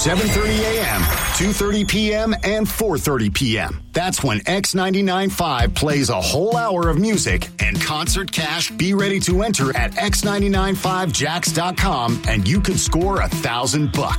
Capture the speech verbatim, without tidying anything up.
seven thirty a.m., two thirty p.m., and four thirty p.m. That's when X ninety-nine point five plays a whole hour of music and concert cash. Be ready to enter at x nine nine five jacks dot com, and you could score a thousand bucks.